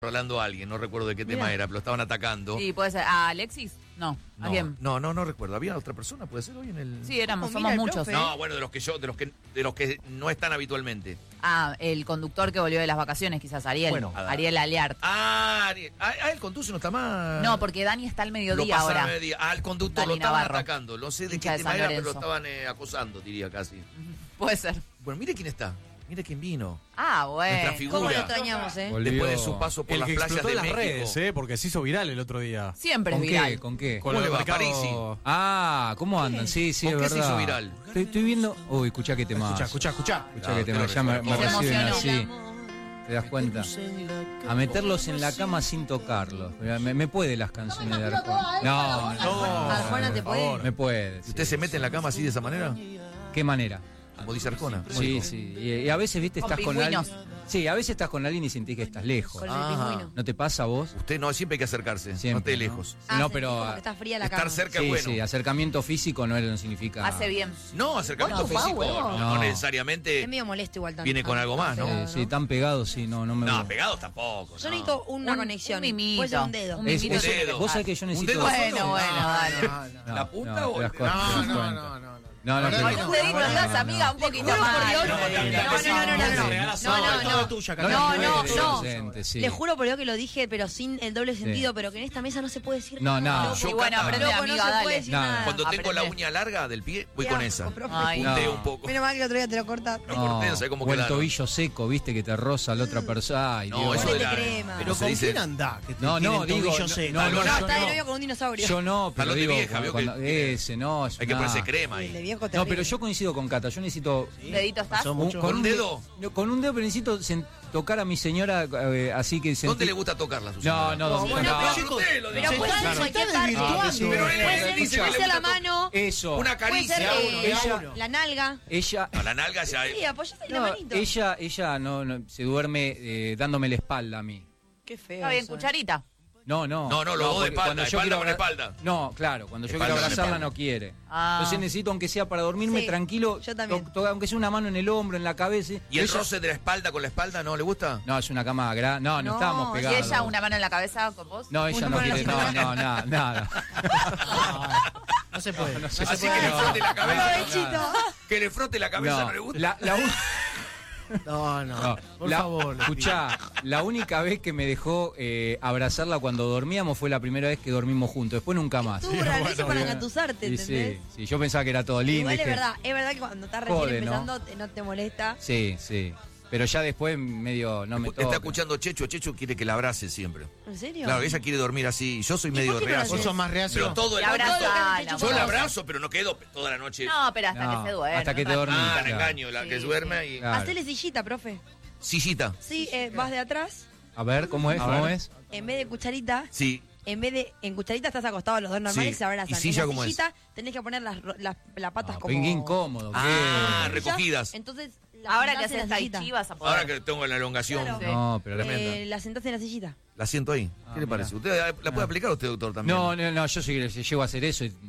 Rolando a alguien, no recuerdo de qué tema era, pero lo estaban atacando. Sí, puede ser. ¿A Alexis? No. ¿A quién? No recuerdo. ¿Había otra persona? ¿Puede ser hoy en el...? Sí, somos muchos. No, bueno, de los que no están habitualmente. Ah, el conductor que volvió de las vacaciones, quizás, Ariel. Bueno, Ariel Aliart. Ariel. El conduce no está más. No, porque Dani está al mediodía Lo pasa ahora. al mediodía. El conductor Dani lo estaban Navarro. atacando. No sé de Hincha qué de tema San era, pero lo Lorenzo. estaban acosando, diría casi. Puede ser. Bueno, mire quién está. Mire quién vino. Ah, bueno. Nuestra figura. ¿Cómo lo extrañamos, Volvió. Después de su paso por el las que playas explotó de en las México. redes, porque se hizo viral el otro día. Siempre es ¿Con viral. qué? ¿Con qué? ¿Cómo le va, Mercado- Parisi? Ah, ¿cómo andan? Sí, sí, ¿Con es qué se verdad. hizo viral? Estoy viendo... Uy, escuchá qué tema. Escuchá. Escuchá Claro, qué tema. claro, Ya me se reciben emocionó. así. ¿Te das cuenta? A meterlos en la cama sin tocarlos. Me puede las canciones de Arjona. No. Arjona te puede. Me puede. ¿Usted se mete en la cama así de esa manera? ¿Qué manera? Como dice Arjona. ¿Cómo Sí, dijo? sí. Y a veces, viste, Con estás con alguien. pingüinos. Sí, a veces estás con alguien y sentís que estás lejos. Con el Ajá. pingüino. ¿No te pasa a vos? Usted no, siempre hay que acercarse. Siempre, no esté ¿no? lejos. Ah, No, sentís pero- como que está fría la Estar cama. cerca Sí, es bueno. sí, acercamiento físico no significa... Hace bien. No, acercamiento Bueno, físico huevón. no No. necesariamente Es medio molesto igual también. viene con algo más, ¿no? Sí, tan pegados, sí, no me No, gusta. pegados tampoco. Yo no. necesito una Un conexión. mimito. Puede ser un dedo. Un Es- mimito es- tiene que vos estar. sabés que yo necesito... dedo Bueno, solo? dale. ¿La punta no, o te das el cuenta, dedo? te das cuenta. No, La verdad Con que un dedito en casa, amiga, un poquito más. Le juro por Dios que lo dije, pero sin el doble sentido, pero que en esta mesa no se puede decir No, nada. no. Yo Y bueno, cantaba. aprende, Loco, amiga, no se dale. puede decir No, nada. Cuando tengo la Aprende. uña larga del pie, voy Qué con asco, esa. profe. Ay, Punteo no. un poco. Menos mal que el otro día te lo cortaste. No corté, no sé cómo o el quedaron. tobillo seco, viste, que te roza la otra persona. Ay, No, Dios. eso de Ponele la... crema. Pero se ¿con dice- quién andás? Que te No, tienen digo, tobillo seco? no, No, yo está de no. novio con un dinosaurio. Yo no, pero Talón de digo, vieja, vio cuando- que- ese no, es Hay que una- ponerse crema El de ahí. viejo No, terrible. pero yo coincido con Cata, yo necesito... ¿Dedito estás? Pasó mucho. ¿Con un dedo? Con un dedo, pero necesito tocar a mi señora así que... ¿Dónde le gusta tocarla, No, Susana? no, Bueno, no. pero- Chicos, Pero Se puede está- ser se cualquier está parte. desvirtuando. Pero Puede ser dice que le puede ser la gusta mano. Eso. Una Puede caricia. ser ella- la nalga. Ella... A la nalga ya Sí, apoyate en la No, manito. ella no, se duerme dándome la espalda a mí. Qué feo. Está bien, eso, cucharita. No, No, los dos de porque espalda, cuando yo espalda quiero con abra- espalda. No, claro, cuando yo Espalda quiero con abrazarla espalda. no quiere. Ah. Entonces necesito, aunque sea para dormirme Sí, tranquilo, yo también. aunque sea una mano en el hombro, en la cabeza. ¿Y el Ella- roce de la espalda con la espalda no le gusta? No, es una cama grande. No, No, estábamos y ¿Y pegados. ella una mano en la cabeza con vos? No, ella Una no mano en la quiere. No, cintura. nada. No se puede. No sé. Así que le frote la cabeza. Provechito. Que le frote la cabeza no le gusta. No, por favor. Escuchá, la única vez que me dejó abrazarla cuando dormíamos fue la primera vez que dormimos juntos. Después nunca más. Turra, lo hizo para engatusarte, Y ¿entendés? sí, yo pensaba que era todo lindo. Igual dije, es verdad que cuando estás recién Jode, ¿no? empezando no te molesta. Sí. Pero ya después medio no me Está toca. escuchando Checho. Checho quiere que la abrace siempre. ¿En serio? Claro, ella quiere dormir así. Yo soy medio por qué no reacio. ¿Vos sos más reacio? Pero todo el La abraza, Yo Yo la la abrazo, pero no quedo toda la noche. No, pero hasta No, que se duerme. hasta que te no dormís. Ah, claro. la engaño, la que Sí, duerme sí. y... Claro. Hacele sillita, profe. Sillita. Sí, vas de atrás. A ver, ¿cómo es? A ¿Cómo ver. es? En vez de cucharita, Sí. en cucharita estás acostado los dos normales Sí. y se abrazan. ¿Y silla en la cómo es? sillita tenés que poner las patas Ah, como... qué incómodo. Ah, ¿qué? recogidas. Entonces, Ahora que sentás en haces la tai sillita. chi vas a poder. Ahora que tengo la elongación, Claro. Sí. No, pero Tremenda. La sentás en la sillita. la siento ahí. Ah, ¿Qué le mira. parece? ¿Usted la puede aplicar usted, doctor, también? No, yo sí llego a hacer eso y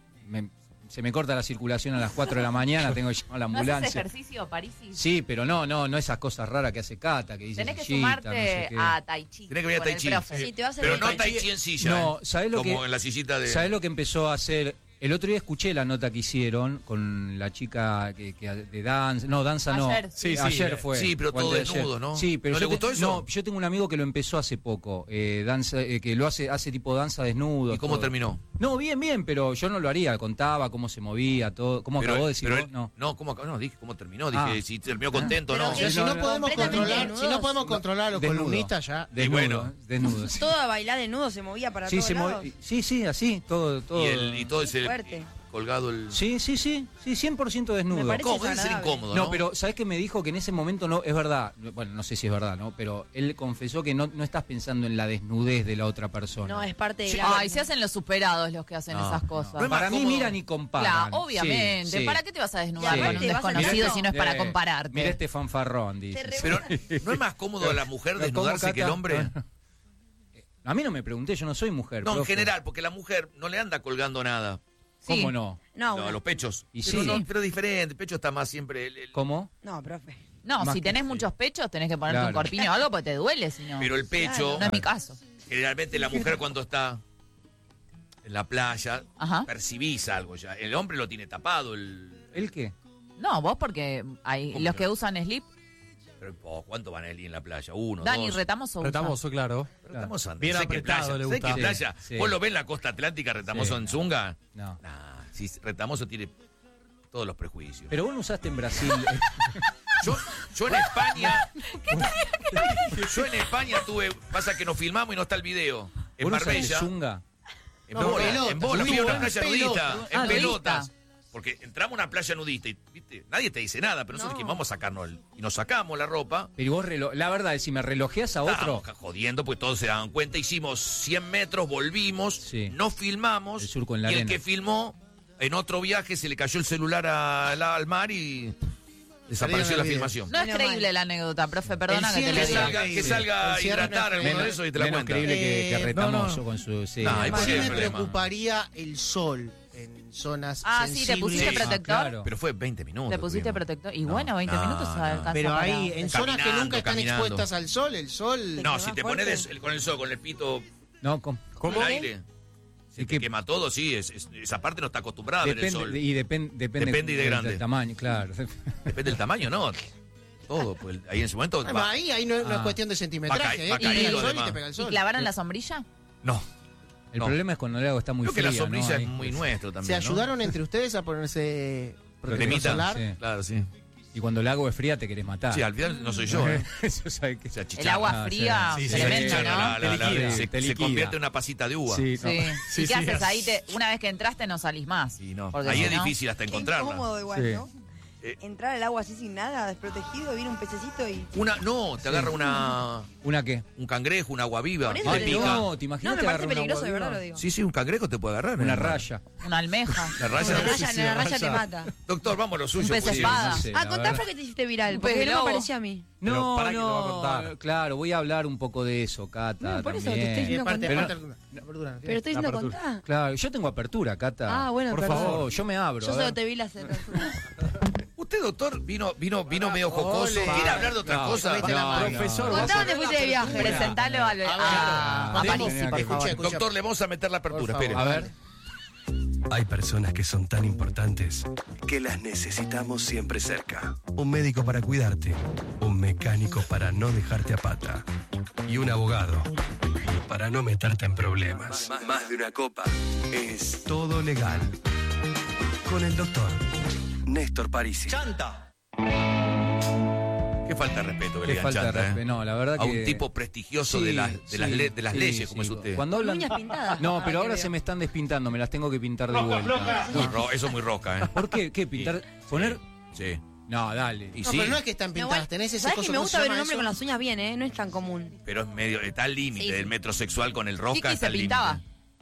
se me corta la circulación a las 4 de la mañana, tengo que llamar a la ¿No haces ambulancia. ejercicio, Parisi? Sí, pero no esas cosas raras que hace Cata, que dice Tenés que sillita, sumarte no sé qué. a Tai Chi. Tenés que venir a con Tai el Chi. profe. Sí, te va a hacer Pero el no tai Tai chi. Chi en silla, No, ¿eh? ¿sabés lo Como que- en la sillita de... ¿Sabés lo que empezó a hacer? El otro día escuché la nota que hicieron con la chica que de danza. No, danza no. Ayer. Sí, ayer fue. Sí, pero o todo antes de desnudo, ayer. ¿no? Sí, pero ¿No yo le gustó eso? No, yo tengo un amigo que lo empezó hace poco. Danza, que lo hace tipo danza desnudo. ¿Y cómo todo. terminó? No, bien, pero yo no lo haría. Contaba cómo se movía, todo. ¿Cómo acabó de decir pero vos? él- No. No, ¿cómo acabó? No, dije cómo terminó. Dije, Ah. si terminó contento o Pero no. que Si no no, podemos completamente controlar, desnudos. si no podemos controlar a los Desnudo. columnistas ya. Desnudo. Y Desnudo. Sí. Todo a bailar desnudo se movía para Sí, todos se lados. sí, así, todo. Y todo ese Fuerte. colgado el... Sí, 100% desnudo. Me parece ¿Cómo? Puede ser desagradable. incómodo, No, ¿no? pero ¿sabés qué me dijo? Que en ese momento no, es verdad, bueno, no sé si es verdad, ¿no? Pero él confesó que no estás pensando en la desnudez de la otra persona. No, es parte de Sí. la... Ay, se hacen los superados los que hacen No, esas no. cosas. No es más Para mí cómodo. miran y comparan. Claro, obviamente. Sí, sí. ¿Para qué te vas a desnudar Y con un aparte vas a desconocido tener- si no es para compararte? Mira este fanfarrón, Te dice. re- Pero ¿no es más cómodo a la mujer ¿Cómo, desnudarse Cata? que el hombre? A mí no me pregunté, yo no soy mujer. No, en profe. general, porque la mujer no le anda colgando nada. ¿Cómo Sí. no? No, No, una- los pechos. Y pero, sí. no, pero diferente, el pecho está más siempre... ¿Cómo? no, profe. No, Más si que tenés sí. muchos pechos, tenés que ponerte un Claro. corpiño o algo porque te duele, si no. Pero el pecho, No es mi caso. generalmente la mujer cuando está en la playa, Ajá. percibís algo ya. El hombre lo tiene tapado. ¿El qué? No, vos porque hay ¿Cómo los no? que usan slip. Pero, ¿cuánto van a ir en la playa? Uno, Dani, dos. Retamoso usa. Retamoso, claro. Retamoso, Bien sé que apretado playa, le sé gusta. que playa. Sí, sí. ¿Vos lo ves en la costa atlántica, Retamoso Sí, en no. Zunga? No. Nah, sí, Retamoso tiene todos los prejuicios. Pero vos no usaste en Brasil. Yo en España. Yo en España tuve. Pasa que nos filmamos y no está el video. En ¿Vos no usaste Marbella. Zunga? En No, bola, pelota, en bola, fui a una playa pelota. nudista, en Ah, pelotas. nudista. Porque entramos a una playa nudista y ¿viste? Nadie te dice nada, pero nosotros No. dijimos, vamos a sacarnos y nos sacamos la ropa. Pero vos, la verdad, si me relojeas a otro, Estábamos jodiendo, pues todos se daban cuenta. Hicimos 100 metros, volvimos, Sí. nos filmamos. El surco en la y el arena. que filmó, en otro viaje, se le cayó el celular al mar y desapareció la el video. filmación. No es Menos creíble mal. la anécdota, profe, perdona El que te cierre lo Que diga. salga, que salga a El cierre hidratar no es alguno de menos, esos y te la menos cuenta. creíble que Retamoso no. con su... Sí, No, el- ¿por Sí qué me el problema? preocuparía el sol en zonas Ah, sí, sensibles. te pusiste Sí. protector. Ah, claro. Pero fue 20 minutos. Te pusiste tuvimos. protector. Y No, bueno, 20 no, minutos no. alcanza Pero para... ahí, en zonas que Caminando, nunca están caminando. expuestas al sol, el sol... No, ¿Te si quema te fuerte? pones con el sol, con el pito No, con el aire, se ¿Y te qué? quema todo, sí. Esa parte no está acostumbrada a ver el sol. depende, y depende Depende y de grande. del tamaño, claro. Depende del tamaño, ¿no? Todo, pues ahí en ese momento... Además, va. ahí no es Ah. cuestión de centimetraje, Va te pega el caído, sol y además. te pega el ¿Y sol. clavaron la sombrilla? No, El No. problema es cuando el agua está muy creo que fría, la sombrilla ¿no? es Ahí. muy nuestro ¿Se también, ¿no? ayudaron entre ustedes a ponerse protector Cremita. solar? Sí. Claro, sí. Y cuando el agua es fría te querés matar. Sí, al final no soy yo, ¿eh? Eso sabe que... Se El achicharra. agua Ah, fría, sí, Se tremendo, achicharra, ¿no? Te liquida, se te liquida. convierte en una pasita de uva. Sí, no. Sí. Sí, ¿Y qué sí. haces ahí? Una vez que entraste no salís más. Sí, no. Porque Ahí si es no- difícil hasta Qué encontrarla. incómodo igual, Sí. ¿no? Eh. Entrar al agua así sin nada, desprotegido, viene un pececito y... No, te agarra ¿Una qué? un cangrejo, un agua viva, Por eso te te pica. digo. No, ¿te No, imaginas me te parece agarra una peligroso, de agua verdad viva? lo digo. Sí, sí, un cangrejo te puede agarrar. Una ¿eh? raya. Una almeja. La raya. En la raya te mata. Doctor, vamos a lo suyo. Un pez pues, sí. espada. No sé, Ah, la contá verdad. por qué te hiciste viral, Un porque pez no me globo. parecía a mí. Pero No, para que lo va a no, contar. claro, voy a hablar un poco de eso, Cata. No, por eso te también. estoy Y diciendo aparte, contá. apertura, Pero estoy diciendo contá. Claro, yo tengo apertura, Cata. Ah, bueno, Por perdón. favor. Yo me abro. Yo a solo ver. te vi la apertura. Usted, doctor, vino medio jocoso. Ole. ¿Quiere hablar de otra No, cosa? vete la mano. profesor, Contá Contá dónde fuiste de viaje. Presentalo a ver, París, tenía por que- favor. escucha. Doctor, le vamos a meter la apertura, Por espere. favor. A ver. Hay personas que son tan importantes que las necesitamos siempre cerca. Un médico para cuidarte, un mecánico para no dejarte a pata y un abogado para no meterte en problemas. Más de una copa es todo legal. Con el doctor Néstor Parisi. Qué falta de respeto que Qué le digan falta de chanta, ¿eh? respeto. No, la verdad A que... un tipo prestigioso Sí, de las sí, leyes, sí, como es sí. usted. Cuando hablan... Uñas pintadas. No, pero Ah, ahora que se veo. me están despintando, me las tengo que pintar de vuelta. Eso es muy rosca, ¿eh? ¿Por qué? ¿Qué? ¿Pintar? ¿Poner? Sí. No, dale. Y No, sí, pero no es que están No, pintadas, igual, tenés ese ¿sabes coso, que me ¿cómo gusta se ver un llama hombre eso? con las uñas bien, ¿eh? No es tan común. pero es medio, está al límite Sí, sí. del metrosexual con el rosca. Kiki está se al límite. pintaba.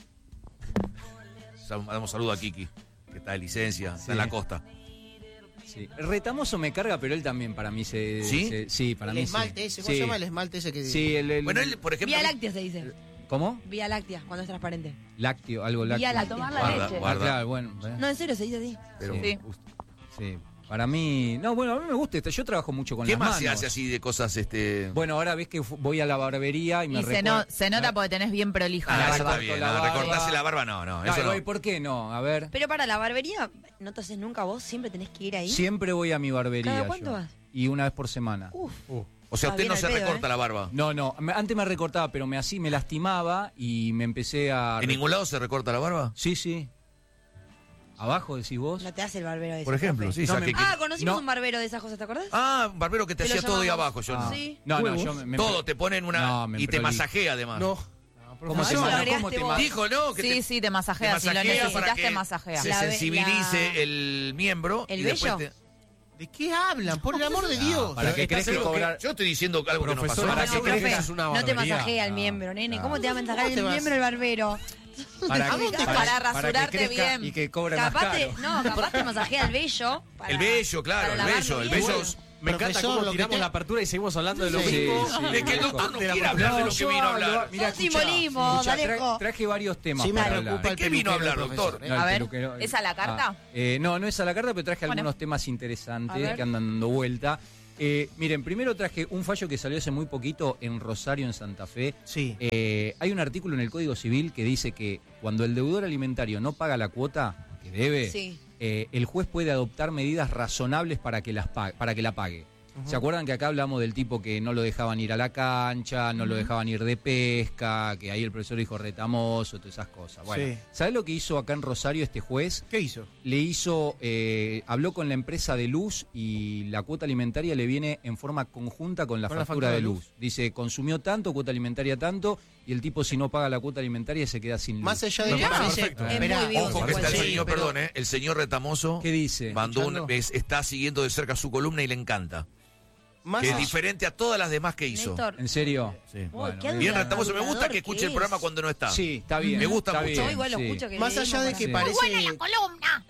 Damos saludo a Kiki, que está de licencia, está Sí. en la costa. Sí. Retamoso me carga, pero él también para mí se... ¿Sí? Sí, para El mí esmalte sí. ese, ¿cómo Sí. se llama el esmalte ese que Sí, el... Bueno, él, por ejemplo. Vía láctea se dice. ¿Cómo? Vía láctea, cuando es transparente. Lácteo, algo lácteo. Vía láctea. Tomar la Guarda, leche. guarda. Ah, claro, bueno. No, en serio se dice así. Pero, Sí. Sí. Para mí... No, bueno, a mí me gusta esto. Yo trabajo mucho con ¿Qué las más manos. se hace así de cosas, Bueno, ahora ves que voy a la barbería y me Y se nota porque tenés bien prolija Ah, la eso está barba. bien. la No, barba. recortarse la barba, no. Eso Claro, no. ¿y por qué no? A ver. Pero para la barbería, ¿no te haces nunca vos? ¿Siempre tenés que ir ahí? Siempre voy a mi barbería. ¿Cada cuánto yo. vas? Y una vez por semana. Uf. O sea, Está usted bien no al se pedo, recorta ¿eh? la barba. No, antes me recortaba, pero me lastimaba y me empecé a... ¿En ningún lado se recorta la barba? Sí. ¿Abajo decís vos? No te hace el barbero ese. Por ejemplo, profe. sí. No, saque que- Ah, conocimos No. un barbero de esas cosas, ¿te acordás? Ah, un barbero que te Te lo hacía todo ahí llamamos. abajo. Yo no. Ah. Sí. No, Huevos. yo me... Todo, te ponen una. No, me y te prolijo. masajea además. No. ¿Cómo No, te eso lo ¿Cómo agregaste te vos. Dijo, ¿no? Que Sí, sí, te masajea. te Si lo masajea para necesitas, que te masajea. se La- sensibilice la- el miembro. ¿El y después vello? ¿De qué hablan? Por el amor de Dios. para que ¿Estás crees que seguro cobrar... Yo estoy diciendo algo que no Profesor, pasó. para No, que profe, crees que eso es una no te barbería. masajea el Ah, miembro, nene. claro. ¿Cómo te va a masajar ¿Cómo te el vas? miembro el barbero? Para, ¿A dónde que- Para que rasurarte crezca bien. y que cobre más Capaz caro. capaz te masajea el vello. El vello, claro, para el lavarlo vello. El bien. vello. Bueno. Me encanta Profesor, cómo lo que tiramos te- la apertura y seguimos hablando de lo Sí, mismo. sí. Es que el doctor no De la quiere hablar de lo que yo vino a hablo- hablar. Mira, Sos escuchá, simbolismo, escuchá, Alejo. traje varios temas Sí me para preocupa hablar. el ¿De qué vino a peluquero, hablar, profesor, doctor? ¿eh? No, el A ver, peluquero. ¿es a la carta? No, no es a la carta, pero traje Bueno. algunos temas A interesantes ver. que andan dando vuelta. Miren, primero traje un fallo que salió hace muy poquito en Rosario, en Santa Fe. Sí. Hay un artículo en el Código Civil que dice que cuando el deudor alimentario no paga la cuota que debe, Sí. el juez puede adoptar medidas razonables para que la pague. ¿Se acuerdan que acá hablamos del tipo que no lo dejaban ir a la cancha, no lo dejaban ir de pesca, que ahí el profesor dijo retamoso, todas esas cosas? Bueno, Sí. ¿sabés lo que hizo acá en Rosario este juez? ¿Qué hizo? Habló con la empresa de luz y la cuota alimentaria le viene en forma conjunta con la factura de luz. Dice, consumió tanto, cuota alimentaria tanto, y el tipo si no paga la cuota alimentaria se queda sin luz. Más allá de Mirá, que parece... perfecto. Es Esperá, muy vivo Ojo que está el sí, señor, pero- perdón, el señor Retamoso ¿Qué dice? mandó ¿Escuchando? está siguiendo de cerca su columna y le encanta. Más Que es allá- diferente a todas las demás que hizo. Néstor, ¿En serio? Sí. Uy, Bueno, qué Bien adulador Retamoso, me gusta que escuche el que programa es. cuando no está. Sí, está bien. Me gusta está mucho. bien, Yo igual lo sí. escucho que Más le allá de dimos que para- parece columna!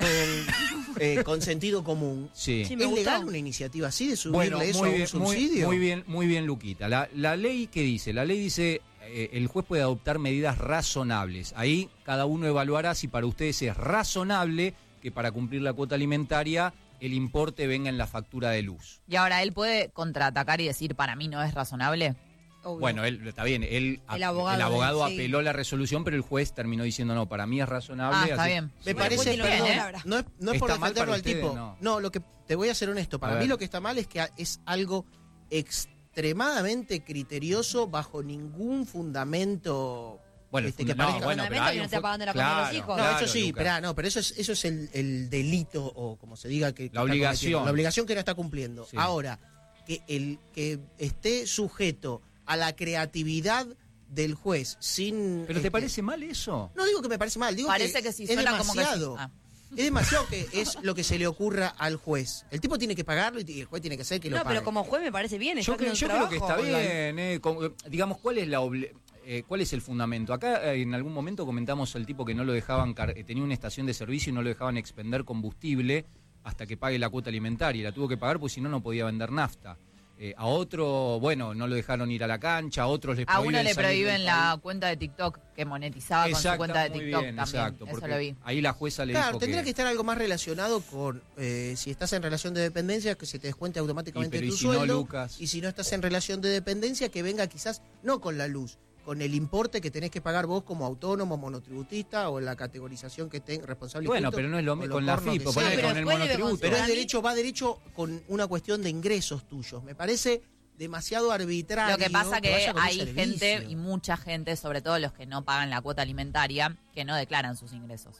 con sentido común, Sí. Sí, me ¿es gustó. legal una iniciativa así de subirle Bueno, eso a un subsidio? muy bien, Luquita. La ley, ¿qué dice? La ley dice, el juez puede adoptar medidas razonables. Ahí cada uno evaluará si para ustedes es razonable que para cumplir la cuota alimentaria el importe venga en la factura de luz. Y ahora él puede contraatacar y decir, para mí no es razonable. Obvio. Bueno, él está bien, El abogado, sí. apeló la resolución, pero el juez terminó diciendo, no, para mí es razonable. Ah, está así- bien. Me Bueno, parece, después tiene perdón, una palabra. no es por ¿Está mal defenderlo para al tipo. ustedes? No, lo que te voy a ser honesto. A Para ver. mí lo que está mal es que es algo extremadamente criterioso bajo ningún fundamento. Bueno, que no, parezca- bueno, Fundamento pero hay que no un esté fu- pagando la comida a los claro, hijos. No, claro, eso sí, Lucas. esperá, no, pero eso es el delito, o como se diga que está obligación. cometiendo, la obligación que no está cumpliendo. Sí. Ahora, que el que esté sujeto a la creatividad del juez sin... ¿Pero te parece mal eso? No digo que me parece mal, digo Parece que si es suena como que sí. demasiado. Ah. Es demasiado que es lo que se le ocurra al juez. El tipo tiene que pagarlo y el juez tiene que hacer que lo No, pague. pero como juez me parece bien. Yo, está haciendo yo un creo que está trabajo. bien. Digamos, ¿cuál es el fundamento? Acá en algún momento comentamos al tipo que no lo dejaban, tenía una estación de servicio y no lo dejaban expender combustible hasta que pague la cuota alimentaria. Y la tuvo que pagar porque si no, no podía vender nafta. A otro, bueno, no lo dejaron ir a la cancha, a otros les A prohíben uno le salir del prohíben país. la cuenta de TikTok, que monetizaba con su Exacto, cuenta de muy TikTok bien, también. exacto, Eso porque lo vi. ahí la jueza le Claro, dijo tendría que estar algo más relacionado con si estás en relación de dependencia, que se te descuente automáticamente Y, pero, tu ¿y si no, sueldo. Lucas? Y si no estás en relación de dependencia, que venga quizás no con la luz, con el importe que tenés que pagar vos como autónomo, monotributista o en la categorización que estés responsable. Bueno, justo, pero no es lo o mismo lo con la porno que FIPO, sea. ponele pero con el después debe monotributo. Pero es Para mí- derecho, va derecho con una cuestión de ingresos tuyos. Me parece demasiado arbitrario. Lo que pasa que vaya con hay ese gente servicio. y mucha gente, sobre todo los que no pagan la cuota alimentaria, que no declaran sus ingresos.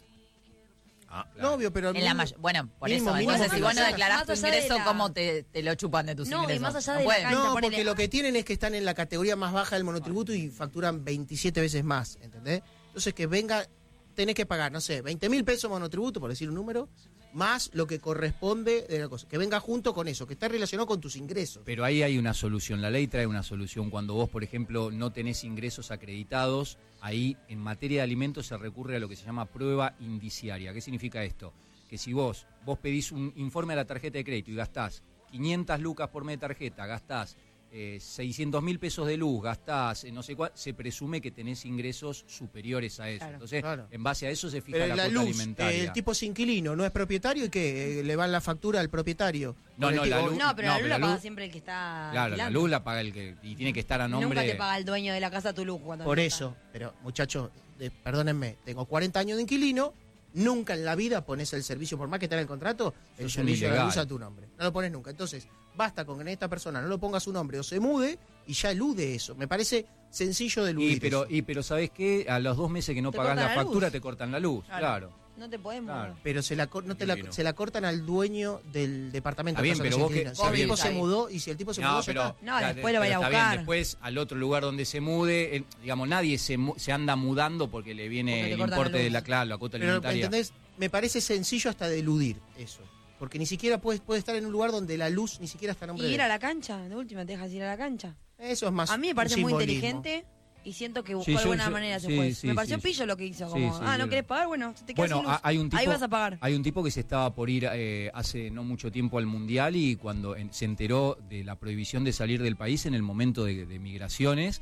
Ah, No, obvio, pero... En la bueno, por mínimo, eso. mínimo Entonces, que si lo vos no hagas. declarás tu Más allá de ingreso, la- ¿cómo te lo chupan de tus No, y ingresos? más allá No de la pueden. cancha, No, ponele- porque lo que tienen es que están en la categoría más baja del monotributo y facturan 27 veces más, ¿entendés? Entonces que venga, tenés que pagar, no sé, 20.000 pesos monotributo, por decir un número, más lo que corresponde de la cosa. Que venga junto con eso, que está relacionado con tus ingresos. Pero ahí hay una solución, la ley trae una solución. Cuando vos, por ejemplo, no tenés ingresos acreditados, ahí en materia de alimentos se recurre a lo que se llama prueba indiciaria. ¿Qué significa esto? Que si vos pedís un informe a la tarjeta de crédito y gastás 500 lucas por mes de tarjeta, gastás 600.000 pesos de luz, gastás no sé cuál, se presume que tenés ingresos superiores a eso. Claro. Entonces, Claro. en base a eso se fija Pero la la cuota luz, alimentaria. el tipo es inquilino, no es propietario y que le van la factura al propietario. No, Con el no, tipo- la luz- No, pero No, la pero luz la la paga luz- siempre el que está Claro, la alquilando. luz la paga el que y tiene que estar a nombre Nunca te de... paga el dueño de la casa tu luz cuando Por no eso, pero muchachos, perdónenme, tengo 40 años de inquilino, nunca en la vida pones el servicio, por más que esté en el contrato, el Sos un servicio de la luz ilegal. a tu nombre. No lo pones nunca. Entonces, basta con que esta persona no lo ponga a su nombre o se mude y ya elude eso. Me parece sencillo de eludir eso. pero ¿sabés qué? A los 2 meses que no Te pagás cortan la la factura luz. te cortan la luz, claro. No te podemos. Claro. Pero se la cortan al dueño del departamento. Está bien, de pero personas vos que- inquilinas. Si está el bien. tipo se mudó y si el tipo se mudó, ya está. No, después lo va a ir a está bien, buscar. después al otro lugar donde se mude, digamos, nadie se anda mudando porque le viene Porque le el cortan importe la luz. de la cuota Pero, alimentaria. ¿entendés? Me parece sencillo hasta de eludir eso. Porque ni siquiera puede estar en un lugar donde la luz ni siquiera está a nombre Y de ir él. a la cancha, de última te dejas ir a la cancha. Eso es más A mí me parece un muy simbolismo. inteligente y siento que buscó Sí, de yo- buena yo- manera ese sí, juez. sí, Me pareció sí, pillo lo que hizo, sí, como, sí, ¿no sí. querés pagar? Bueno, te quedas Bueno, sin luz. hay un tipo, Ahí vas a pagar. Hay un tipo que se estaba por ir hace no mucho tiempo al Mundial y cuando se enteró de la prohibición de salir del país en el momento de migraciones,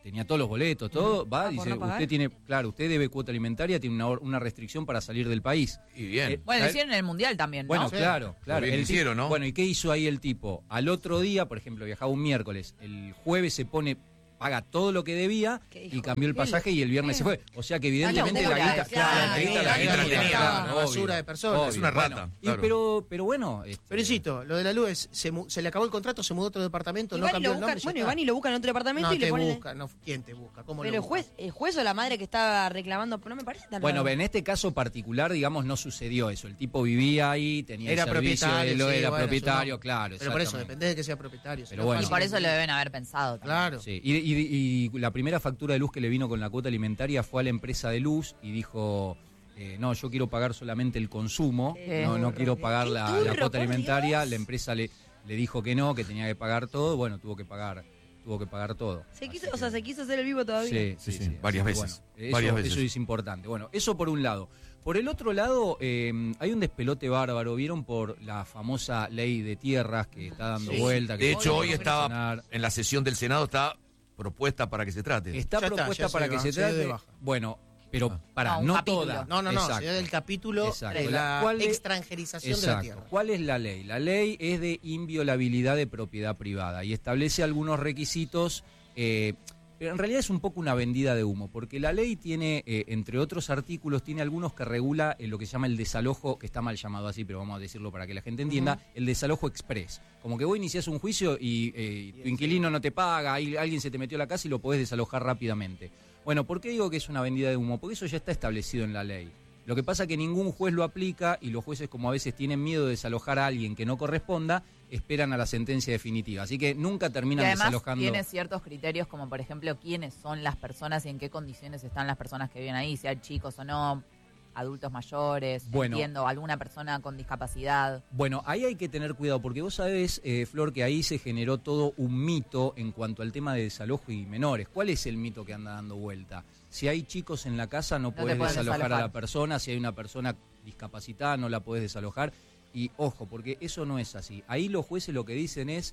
tenía todos los boletos, todo, va, por dice, no pagar. usted debe cuota alimentaria, tiene una restricción para salir del país. Y bien. Bueno, lo ¿sabes? hicieron en el Mundial también, ¿no? Bueno, Sí. claro. Lo bien El hicieron, tipo- ¿no? Bueno, ¿y qué hizo ahí el tipo? Al otro día, por ejemplo, viajaba un miércoles, el jueves se pone, paga todo lo que debía ¿Qué y hijo? cambió el pasaje y el viernes se fue. O sea que evidentemente locura, la guita, claro, la guita la guita la tenía, una basura de personas. Es una rata, Bueno, claro. pero bueno. Pero insisto, lo de la luz es, se le acabó el contrato, se mudó a otro departamento, Y no van y cambió lo el nombre. buscan, ya bueno, y está. van y lo buscan en otro departamento No y le te ponen. busca, no, ¿quién te busca? ¿Cómo Pero lo el juez, busca? el juez o la madre que estaba reclamando, no me parece tan Bueno, raro. en este caso particular, digamos, no sucedió eso. El tipo vivía ahí, tenía Era el servicio, propietario, sí, era bueno, propietario, eso no. claro. Pero por eso, exactamente. depende de que sea propietario. si Pero no es bueno. Y fácil por eso lo vender. deben haber pensado. también. Claro. Sí, y la primera factura de luz que le vino con la cuota alimentaria fue a la empresa de luz y dijo, no, yo quiero pagar solamente el consumo, Qué no turro. quiero pagar Qué la turro, cuota por alimentaria. Dios. La empresa le dijo que no, que tenía que pagar todo, bueno, tuvo que pagar todo. Se quiso, Así o sea, que- se quiso hacer el vivo todavía. Sí. Varias Así que, veces. bueno, Varias eso, veces. eso es importante. Bueno, eso por un lado. Por el otro lado, hay un despelote bárbaro. ¿Vieron por la famosa ley de tierras que está dando Sí. vuelta? De que hecho, va a hoy estaba funcionar? en la sesión del Senado, está propuesta para que se trate. Está Ya está, propuesta ya se para de que baja, se se de trate. baja. Bueno, pero para, un no capítulo. toda. No, Exacto. sería el capítulo Exacto. de la ¿Cuál es? extranjerización de la Exacto. tierra. ¿Cuál es la ley? La ley es de inviolabilidad de propiedad privada y establece algunos requisitos, pero en realidad es un poco una vendida de humo, porque la ley tiene, entre otros artículos, tiene algunos que regula lo que se llama el desalojo, que está mal llamado así, pero vamos a decirlo para que la gente entienda, el desalojo express. Como que vos iniciás un juicio y tu inquilino no te paga, alguien se te metió a la casa y lo podés desalojar rápidamente. Bueno, ¿por qué digo que es una vendida de humo? Porque eso ya está establecido en la ley. Lo que pasa es que ningún juez lo aplica y los jueces, como a veces tienen miedo de desalojar a alguien que no corresponda, esperan a la sentencia definitiva. Así que nunca Y terminan además desalojando. tiene ciertos criterios como, por ejemplo, quiénes son las personas y en qué condiciones están las personas que viven ahí, si hay chicos o no, adultos mayores, Bueno. entiendo, alguna persona con discapacidad. Bueno, ahí hay que tener cuidado, porque vos sabés, Flor, que ahí se generó todo un mito en cuanto al tema de desalojo y menores. ¿Cuál es el mito que anda dando vuelta? Si hay chicos en la casa, no te podés pueden desalojar a la desalojar. persona. Si hay una persona discapacitada, no la podés desalojar. Y ojo, porque eso no es así. Ahí los jueces lo que dicen es,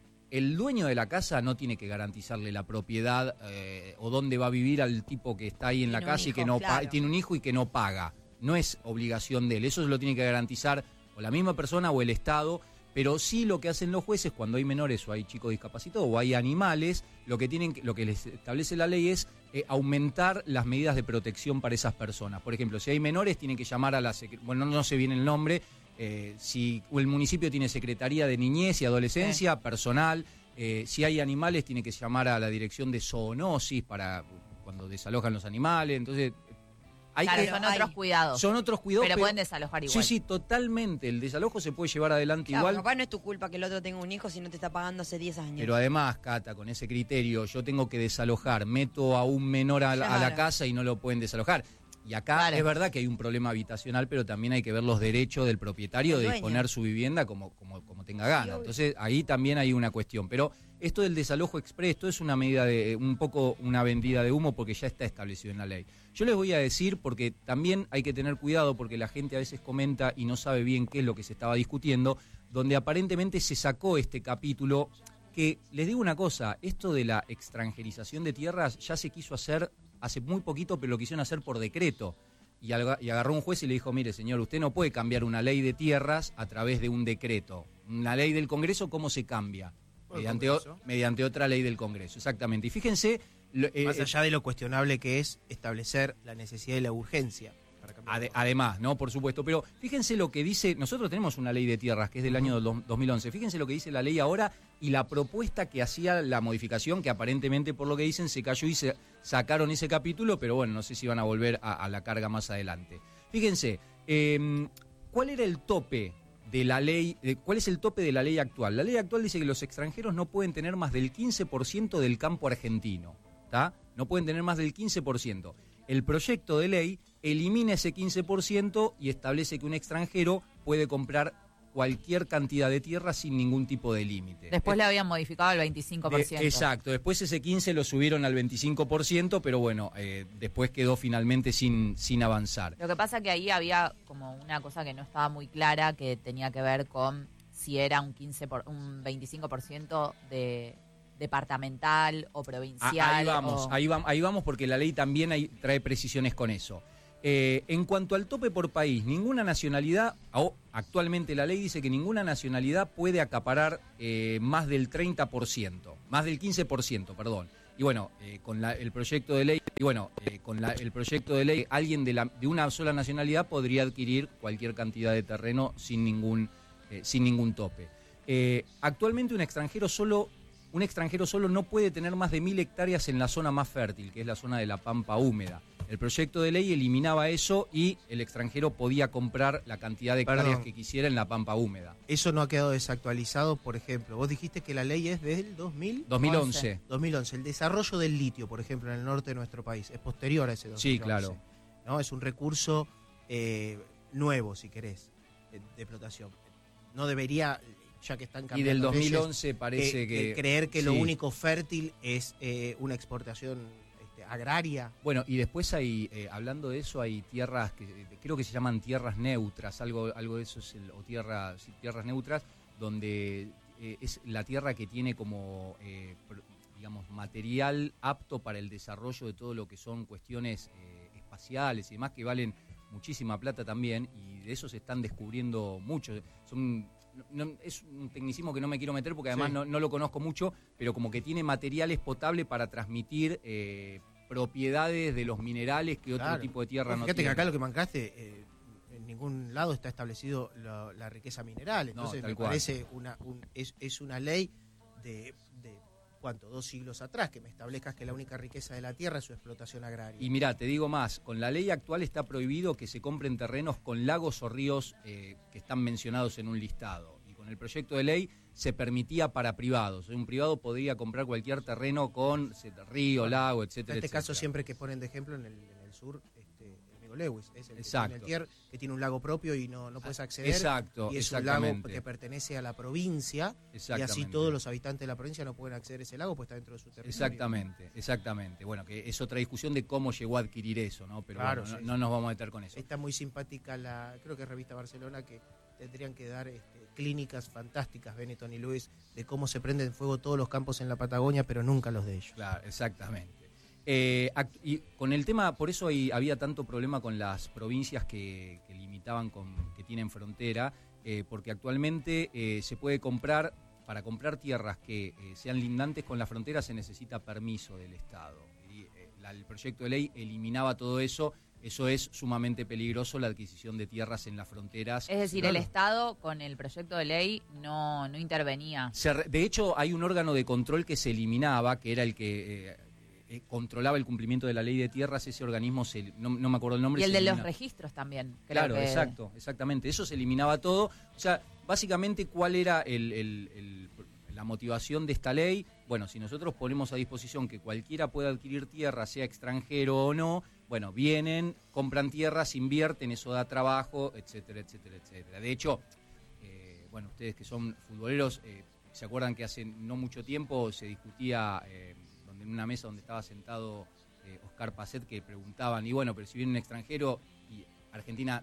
el dueño de la casa no tiene que garantizarle la propiedad o dónde va a vivir al tipo que está ahí en la Tiene un casa y que hijo, no claro. tiene un hijo y que no paga. No es obligación de él. Eso lo tiene que garantizar o la misma persona o el Estado. Pero sí lo que hacen los jueces cuando hay menores o hay chicos discapacitados o hay animales, lo que les establece la ley es aumentar las medidas de protección para esas personas. Por ejemplo, si hay menores, tienen que llamar a la bueno, no sé bien el nombre, si el municipio tiene Secretaría de Niñez y Adolescencia, personal, si hay animales, tiene que llamar a la dirección de zoonosis para cuando desalojan los animales. Entonces, hay Claro, que, son otros cuidados. son otros cuidados. Pero pueden desalojar igual. Sí, totalmente. El desalojo se puede llevar adelante Claro, igual. capaz no es tu culpa que el otro tenga un hijo si no te está pagando hace 10 años. Pero además, Cata, con ese criterio, yo tengo que desalojar, meto a un menor a la Claro. casa y no lo pueden desalojar. Y acá Claro. es verdad que hay un problema habitacional, pero también hay que ver los derechos del propietario El de dueño. disponer su vivienda como tenga gana. obvio. Entonces, ahí también hay una cuestión. Pero esto del desalojo exprés, esto es una medida de un poco una vendida de humo porque ya está establecido en la ley. Yo les voy a decir, porque también hay que tener cuidado, porque la gente a veces comenta y no sabe bien qué es lo que se estaba discutiendo, donde aparentemente se sacó este capítulo, que les digo una cosa, esto de la extranjerización de tierras ya se quiso hacer hace muy poquito, pero lo quisieron hacer por decreto. Y agarró un juez y le dijo, mire señor, usted no puede cambiar una ley de tierras a través de un decreto. Una ley del Congreso, ¿cómo se cambia? Por el Mediante, Congreso. mediante otra ley del Congreso, exactamente. Y fíjense... Más allá de lo cuestionable que es establecer la necesidad y la urgencia. Para cambiar. Además, ¿no? Por supuesto. Pero fíjense lo que dice, nosotros tenemos una ley de tierras que es del año 2011. Fíjense lo que dice la ley ahora y la propuesta que hacía la modificación, que aparentemente, por lo que dicen, se cayó y se sacaron ese capítulo, pero bueno, no sé si van a volver a la carga más adelante. Fíjense, ¿cuál era el tope de la ley? ¿Cuál es el tope de la ley actual? La ley actual dice que los extranjeros no pueden tener más del 15% del campo argentino. ¿Tá? No pueden tener más del 15%. El proyecto de ley elimina ese 15% y establece que un extranjero puede comprar cualquier cantidad de tierra sin ningún tipo de límite. Después le habían modificado al 25%. Exacto, después ese 15 lo subieron al 25%, pero bueno, después quedó finalmente sin avanzar. Lo que pasa que ahí había como una cosa que no estaba muy clara, que tenía que ver con si era un 25% departamental o provincial. Ahí vamos porque la ley también trae precisiones con eso. En cuanto al tope por país, ninguna nacionalidad, actualmente la ley dice que ninguna nacionalidad puede acaparar más del 30%, más del 15%, perdón. Y bueno, con el proyecto de ley, alguien de una sola nacionalidad podría adquirir cualquier cantidad de terreno sin ningún tope. Actualmente un extranjero solo no puede tener más de 1.000 hectáreas en la zona más fértil, que es la zona de la pampa húmeda. El proyecto de ley eliminaba eso y el extranjero podía comprar la cantidad de hectáreas que quisiera en la pampa húmeda. Eso no ha quedado desactualizado, por ejemplo. Vos dijiste que la ley es del 2011. 2011. El desarrollo del litio, por ejemplo, en el norte de nuestro país, es posterior a ese 2011. Sí, claro. ¿No? Es un recurso nuevo, si querés, de explotación. No debería, ya que están cambiando y del 2011 leyes, parece que creer que lo único fértil es una exportación agraria. Bueno, y después hay, hablando de eso, hay tierras que creo que se llaman tierras neutras, algo de eso es tierras neutras, donde es la tierra que tiene como, digamos, material apto para el desarrollo de todo lo que son cuestiones espaciales y demás, que valen muchísima plata también, y de eso se están descubriendo mucho. Es un tecnicismo que no me quiero meter porque además no lo conozco mucho, pero como que tiene materiales potables para transmitir propiedades de los minerales que otro tipo de tierra no tiene. Fíjate que acá lo que mancaste, en ningún lado está establecido la riqueza mineral. Entonces me parece es una ley de ¿cuánto? 2 siglos atrás, que me establezcas que la única riqueza de la tierra es su explotación agraria. Y mirá, te digo más, con la ley actual está prohibido que se compren terrenos con lagos o ríos que están mencionados en un listado. Y con el proyecto de ley se permitía para privados. Un privado podría comprar cualquier terreno con río, lago, etcétera. En este caso siempre que ponen de ejemplo en el sur, el amigo Lewis, es el Exacto. que tiene un lago propio y no puedes acceder. Exacto, y es un lago que pertenece a la provincia y así todos los habitantes de la provincia no pueden acceder a ese lago, pues está dentro de su territorio. Exactamente. Bueno, que es otra discusión de cómo llegó a adquirir eso, ¿no? Pero claro, bueno, no nos vamos a meter con eso. Está muy simpática creo que es Revista Barcelona, que tendrían que dar clínicas fantásticas, Benetton y Lewis, de cómo se prenden fuego todos los campos en la Patagonia, pero nunca los de ellos. Claro, exactamente. Y con el tema, por eso había tanto problema con las provincias que limitaban que tienen frontera, porque actualmente se puede comprar, para comprar tierras que sean lindantes con la frontera se necesita permiso del Estado. Y el proyecto de ley eliminaba todo eso. Eso es sumamente peligroso, la adquisición de tierras en las fronteras. Es decir, el Estado con el proyecto de ley no intervenía. De hecho, hay un órgano de control que se eliminaba, que era el que controlaba el cumplimiento de la ley de tierras. Ese organismo, no me acuerdo el nombre. Y el de los registros también. Claro, exactamente. Eso se eliminaba todo. O sea, básicamente, ¿cuál era la motivación de esta ley? Bueno, si nosotros ponemos a disposición que cualquiera pueda adquirir tierra, sea extranjero o no, bueno, vienen, compran tierras, invierten, eso da trabajo, etcétera, etcétera, etcétera. De hecho, bueno, ustedes que son futboleros, ¿se acuerdan que hace no mucho tiempo se discutía en una mesa donde estaba sentado Oscar Pacet, que preguntaban, y bueno, pero si viene un extranjero y Argentina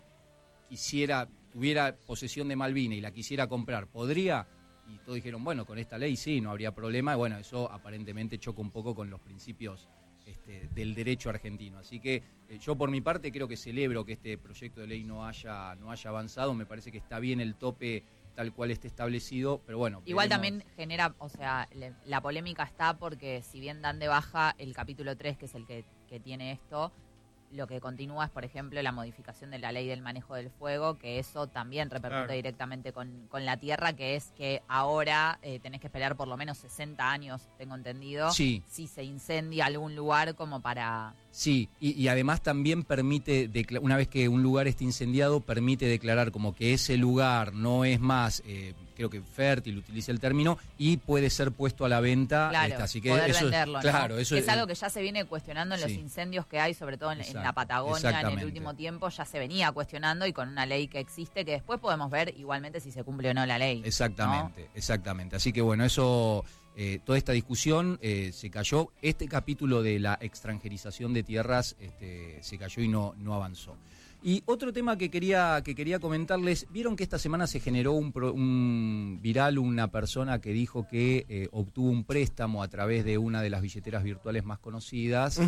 tuviera posesión de Malvina y la quisiera comprar, ¿podría? Y todos dijeron, bueno, con esta ley sí, no habría problema. Y bueno, eso aparentemente choca un poco con los principios del derecho argentino. Así que yo por mi parte creo que celebro que este proyecto de ley no haya avanzado. Me parece que está bien el tope tal cual esté establecido, pero bueno. Igual también genera, o sea, la polémica está porque si bien dan de baja el capítulo 3, que es el que tiene esto, lo que continúa es, por ejemplo, la modificación de la ley del manejo del fuego, que eso también repercute directamente con la tierra, que es que ahora tenés que esperar por lo menos 60 años, tengo entendido, si se incendia algún lugar como para... Sí, y además también permite, una vez que un lugar esté incendiado, permite declarar como que ese lugar no es más, creo que fértil, utiliza el término, y puede ser puesto a la venta. Claro, así que poder eso, venderlo, claro, ¿no? Eso es algo que ya se viene cuestionando en los incendios que hay, sobre todo en la Patagonia, en el último tiempo, ya se venía cuestionando, y con una ley que existe, que después podemos ver igualmente si se cumple o no la ley. Exactamente, ¿no? Exactamente. Así que bueno, eso... toda esta discusión se cayó. Este capítulo de la extranjerización de tierras se cayó y no avanzó. Y otro tema que quería comentarles, vieron que esta semana se generó un viral, una persona que dijo que obtuvo un préstamo a través de una de las billeteras virtuales más conocidas,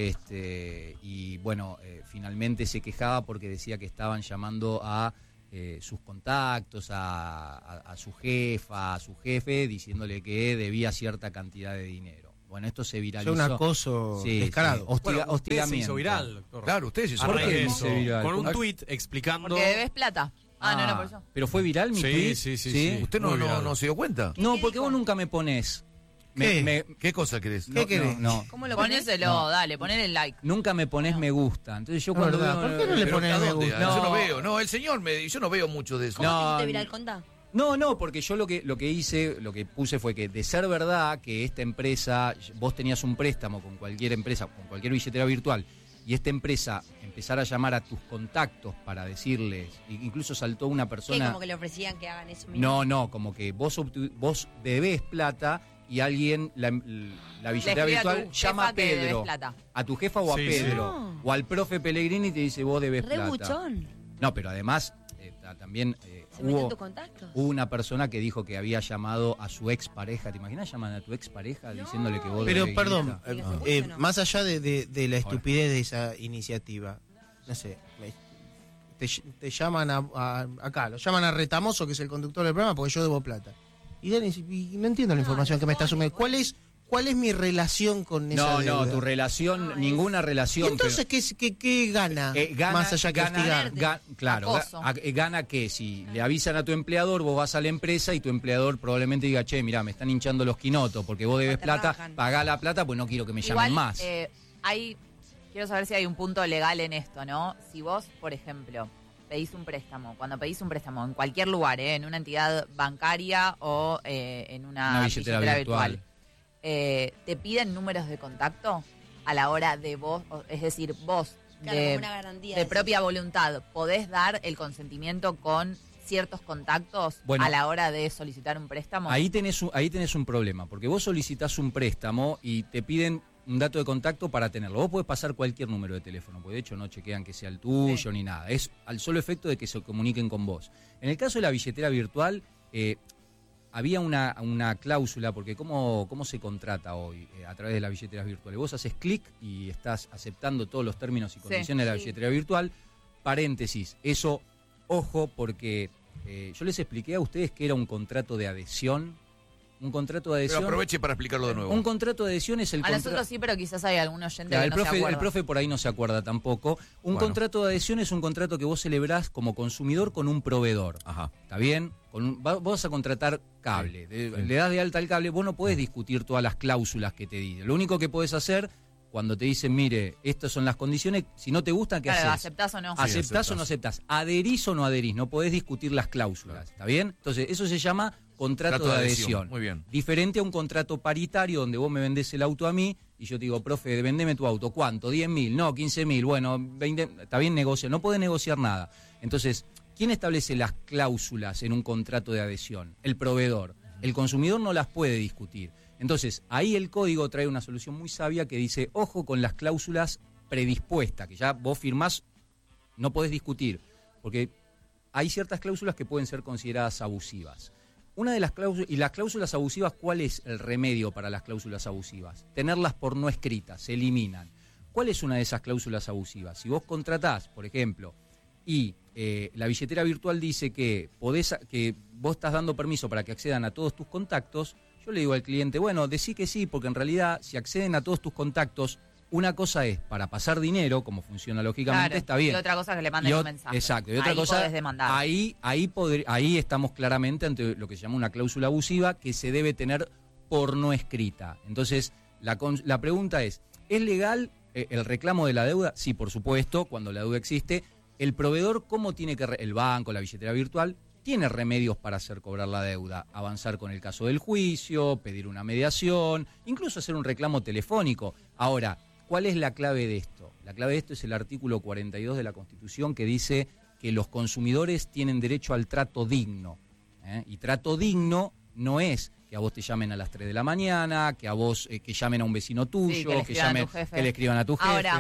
y bueno, finalmente se quejaba porque decía que estaban llamando a sus contactos, a su jefa, a su jefe, diciéndole que debía cierta cantidad de dinero. Bueno, esto se viralizó. Es un acoso descarado. Hostigamiento. Se hizo viral, doctor. Claro, ustedes se hizo ¿Por viral. qué Eso, se viral? con un tuit explicando... Porque debes plata. No, por eso. ¿Pero fue viral mi tweet? Sí. ¿Usted Muy viral. no se dio cuenta? No, porque vos nunca me pones. ¿Qué cosa querés? ¿Qué querés? No. ¿Cómo lo pones? Ponéselo, dale, ponele el like. Nunca me pones me gusta. Entonces yo No, cuando verdad. veo... ¿Por qué no le Pero pones ¿a me dónde? gusta? Yo no No. veo. No, el señor yo no veo mucho de eso. ¿Cómo te No, hiciste viral? Contá. No, porque yo lo que hice, lo que puse fue que de ser verdad que esta empresa, vos tenías un préstamo con cualquier empresa, con cualquier billetera virtual, y esta empresa empezara a llamar a tus contactos para decirles, incluso saltó una ¿Qué? persona... Como que le ofrecían que hagan eso mismo. No, como que vos debés plata y alguien, la billetera Le escribe a tu virtual, llama jefa a que debes Pedro, plata. a tu jefa o a Sí, Pedro, sí. o al profe Pellegrini y te dice vos debes Re plata. buchón. No, pero además también Se metió en hubo tus contactos. una persona que dijo que había llamado a su expareja. ¿Te imaginas llamar a tu expareja diciéndole que vos Pero debes perdón, guita? ¿Y los secuestros no? más allá de la estupidez de esa iniciativa, no sé, te llaman acá, lo llaman a Retamoso, que es el conductor del programa, porque yo debo plata. Y Dani, y no entiendo la información que me está asumiendo. ¿Cuál es mi relación con esa deuda? No, tu relación, ninguna ¿Y relación. entonces qué gana? Más allá que hostigar. Claro, Acoso. gana que si le avisan a tu empleador, vos vas a la empresa y tu empleador probablemente diga, che, mirá, me están hinchando los quinotos porque vos debes te plata, rajan. pagá la plata, pues no quiero que me llamen Igual, más. quiero saber si hay un punto legal en esto, ¿no? Si vos, por ejemplo, pedís un préstamo, cuando pedís un préstamo en cualquier lugar, en una entidad bancaria o en una billetera billetera virtual. ¿te piden números de contacto a la hora de vos? Es decir, vos, Claro, como una garantía de de propia voluntad, ¿podés dar el consentimiento con ciertos contactos Bueno, a la hora de solicitar un préstamo? Ahí tenés un problema, porque vos solicitás un préstamo y te piden un dato de contacto para tenerlo. Vos podés pasar cualquier número de teléfono, porque de hecho no chequean que sea el tuyo ni nada. Es al solo efecto de que se comuniquen con vos. En el caso de la billetera virtual, había una cláusula, porque ¿cómo se contrata hoy a través de las billeteras virtuales? Vos haces clic y estás aceptando todos los términos y condiciones de la billetera virtual. Paréntesis, eso, ojo, porque yo les expliqué a ustedes que era un contrato de adhesión. Un contrato de Pero adhesión. aproveche para explicarlo de nuevo. Un contrato de adhesión es el A nosotros sí, pero quizás hay algún oyente que no se acuerda. el profe por ahí no se acuerda tampoco. Un Bueno. contrato de adhesión es un contrato que vos celebrás como consumidor con un proveedor. Ajá. ¿Está bien? Vos vas a contratar cable. Le das de alta el cable. Vos no podés discutir todas las cláusulas que te dicen. Lo único que podés hacer, cuando te dicen, mire, estas son las condiciones, si no te gustan, ¿qué Claro, haces? ¿aceptás o no? Sí, ¿Aceptás o no aceptás? ¿Adherís o no adherís? No podés discutir las cláusulas. ¿Está bien? Entonces, eso se llama contrato de adhesión. Muy bien. Diferente a un contrato paritario donde vos me vendés el auto a mí y yo te digo, profe, vendeme tu auto. ¿Cuánto? 10.000, no, 15.000, bueno, 20, está bien, negocia. No podés negociar nada. Entonces, ¿quién establece las cláusulas en un contrato de adhesión? El proveedor. El consumidor no las puede discutir. Entonces, ahí el código trae una solución muy sabia que dice, ojo con las cláusulas predispuestas, que ya vos firmás, no podés discutir, porque hay ciertas cláusulas que pueden ser consideradas abusivas. Una de las cláusulas, y las cláusulas abusivas, ¿cuál es el remedio para las cláusulas abusivas? Tenerlas por no escritas, se eliminan. ¿Cuál es una de esas cláusulas abusivas? Si vos contratás, por ejemplo, y la billetera virtual dice que vos estás dando permiso para que accedan a todos tus contactos, yo le digo al cliente, bueno, decí que sí, porque en realidad si acceden a todos tus contactos, una cosa es para pasar dinero, como funciona lógicamente, Claro, está bien. Y otra cosa es que le manden un mensaje. Exacto. Y otra Ahí cosa, podés demandar. ahí estamos claramente ante lo que se llama una cláusula abusiva que se debe tener por no escrita. Entonces, la pregunta es legal el reclamo de la deuda? Sí, por supuesto, cuando la deuda existe. El proveedor, ¿cómo tiene que el banco, la billetera virtual, tiene remedios para hacer cobrar la deuda? Avanzar con el caso del juicio, pedir una mediación, incluso hacer un reclamo telefónico. Ahora, ¿cuál es la clave de esto? La clave de esto es el artículo 42 de la Constitución, que dice que los consumidores tienen derecho al trato digno. Y trato digno no es que a vos te llamen a las 3 de la mañana, que a vos que llamen a un vecino tuyo, Sí, que le escriban a tu jefe. que le escriban a tu jefe. Ahora,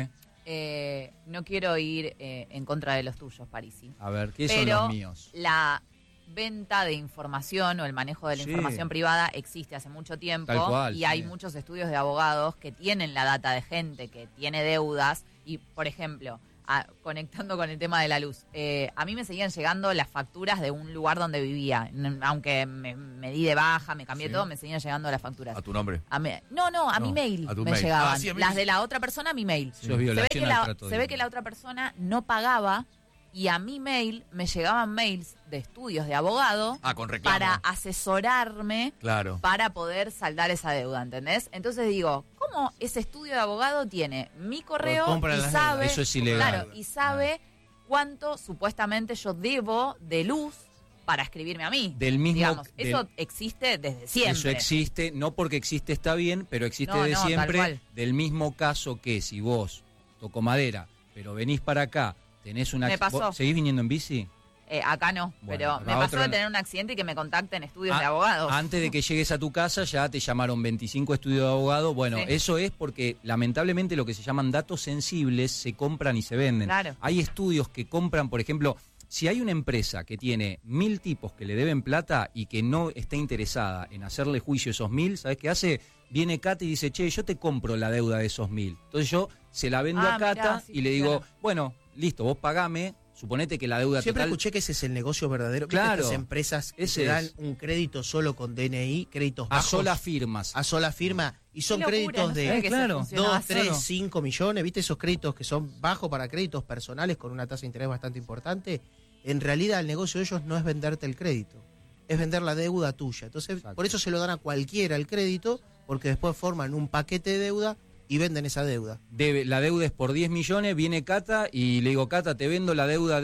no quiero ir en contra de los tuyos, Parisi. A ver, ¿qué son Pero los míos? la venta de información o el manejo de la Sí. información privada existe hace mucho tiempo. Tal cual, y sí. hay muchos estudios de abogados que tienen la data de gente que tiene deudas. Y, por ejemplo, conectando con el tema de la luz, a mí me seguían llegando las facturas de un lugar donde vivía. Aunque me di de baja, me cambié Sí. todo, me seguían llegando las facturas. A tu nombre. A mi No, mail a tu me mail. llegaban. Ah, sí, a mí Las sí. de la otra persona a mi mail. Eso es violación al trato Se de ve que la otra persona no pagaba y a mi mail me llegaban mails de estudios de abogado Con reclamo. para asesorarme Claro. para poder saldar esa deuda, ¿entendés? Entonces digo, ¿cómo ese estudio de abogado tiene mi correo compra y las sabe, Eso es ilegal. claro, y sabe cuánto supuestamente yo debo de luz para escribirme a mí? Del mismo- Digamos, del- eso existe desde siempre. Eso existe, no porque existe está bien, pero existe No, de no, tal siempre. cual. Del mismo caso que si vos, toco madera, pero venís para acá, tenés una... Me pasó. ¿Vos ¿Seguís viniendo en bici? Acá no, Bueno, pero acá me pasó otro de no. tener un accidente y que me contacten estudios Ah, de abogados. Antes de que llegues a tu casa ya te llamaron 25 estudios de abogado. Bueno, Sí. eso es porque lamentablemente lo que se llaman datos sensibles se compran y se venden. Claro. Hay estudios que compran, por ejemplo, si hay una empresa que tiene 1000 tipos que le deben plata y que no está interesada en hacerle juicio a esos 1000, ¿sabes qué hace? Viene Cata y dice, che, yo te compro la deuda de esos 1000. Entonces yo se la vendo a Cata mirá, sí, y le digo, claro. bueno, listo, vos pagame, suponete que la deuda Siempre total... escuché que ese es el negocio verdadero. ¿Viste Claro, estas empresas que ese te dan es. un crédito solo con DNI, créditos A bajos, solas firmas. a sola firma, y son Qué locura, créditos no de sabía que eso claro, funcionaba 2, así. 3, 5 millones, ¿viste? Esos créditos que son bajos para créditos personales con una tasa de interés bastante importante. En realidad el negocio de ellos no es venderte el crédito, es vender la deuda tuya. Entonces, Exacto. por eso se lo dan a cualquiera el crédito, porque después forman un paquete de deuda y venden esa deuda. La deuda es por 10 millones, viene Cata y le digo, Cata, te vendo la deuda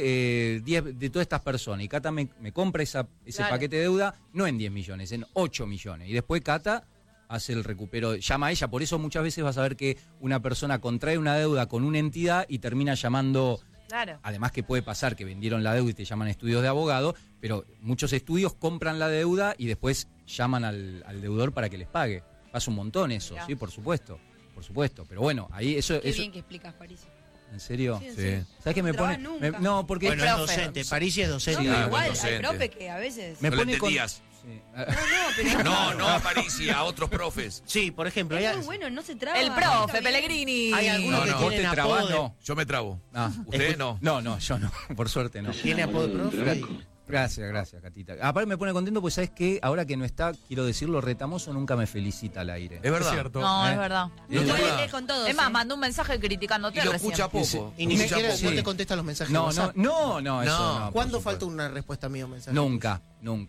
de 10 de todas estas personas. Y Cata me compra ese Claro. paquete de deuda, no en 10 millones, en 8 millones. Y después Cata hace el recupero, llama a ella. Por eso muchas veces vas a ver que una persona contrae una deuda con una entidad y termina llamando... Claro. Además que puede pasar que vendieron la deuda y te llaman estudios de abogado, pero muchos estudios compran la deuda y después llaman al deudor para que les pague. Pasa un montón eso, Mirá. sí, por supuesto. Pero bueno, ahí eso... Qué eso bien que explicas, París. ¿En serio? Sí, en serio. ¿Sabes qué me No pone? trabajas nunca. No, porque... Bueno, Es es profe. docente, Parisi es docente. No, Sí, pero buen igual, docente. hay profe que a veces... Me No le pone con... entendías. Sí. pero... No, a París y a otros profes. Sí, por ejemplo, hay, Es muy bueno, no se traba. El profe, Pellegrini. hay algunos No, que no. ¿Vos tienen te trabás? apodo de, No. Yo me trabo. Ah. ¿Ustedes no? No, yo no. Por suerte no. tiene apodo de profe. y- Gracias, Catita. Aparte me pone contento porque sabes que ahora que no está, quiero decirlo, Retamoso nunca me felicita al aire. Es verdad. Es cierto. No, ¿Eh? es verdad. Es No, verdad. es con todos. Es más, mandó un mensaje criticándote Y lo recién. escucha poco. Y ni Escucha siquiera poco. no te contesta los mensajes de No, WhatsApp. eso no. No. ¿Cuándo por falta supuesto. una respuesta mía o mensaje? Nunca.